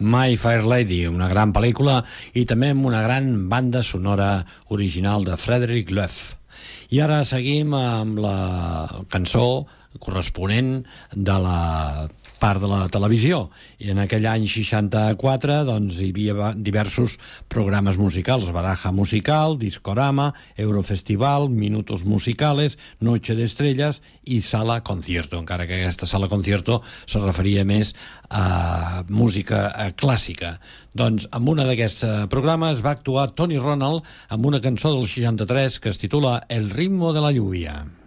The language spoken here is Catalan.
My Fair Lady, una gran pel·lícula i també amb una gran banda sonora original de Frederick Loewe. I ara seguim amb la cançó corresponent de la part de la televisió. I en aquell any 64 doncs, hi havia diversos programes musicals: Baraja Musical, Discorama, Eurofestival, Minutos Musicales, Noche de Estrellas i Sala Concierto, encara que aquesta Sala Concierto se referia més a música clàssica. Doncs en un d'aquests programes va actuar Tony Ronald amb una cançó del 63 que es titula El ritmo de la lluvia.